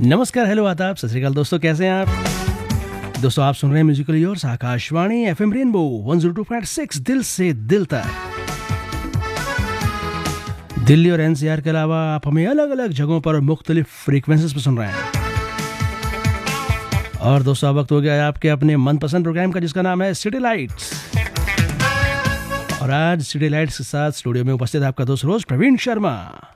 नमस्कार, हेलो, आदाब, सत श्री अकाल दोस्तों, कैसे हैं आप? दोस्तों, आप सुन रहे हैं musical yours Akashvani FM rainbow 102.6 दिल से दिल तक। दिल्ली और एनसीआर के अलावा आप हमें अलग अलग जगहों पर मुख्तलिफ फ्रीक्वेंसीज पर सुन रहे हैं। और दोस्तों, अब वक्त हो गया है आपके अपने मनपसंद प्रोग्राम का, जिसका नाम है सिटी लाइट्स। और आज सिटी लाइट्स के साथ स्टूडियो में उपस्थित आपका दोस्त रोज प्रवीण शर्मा।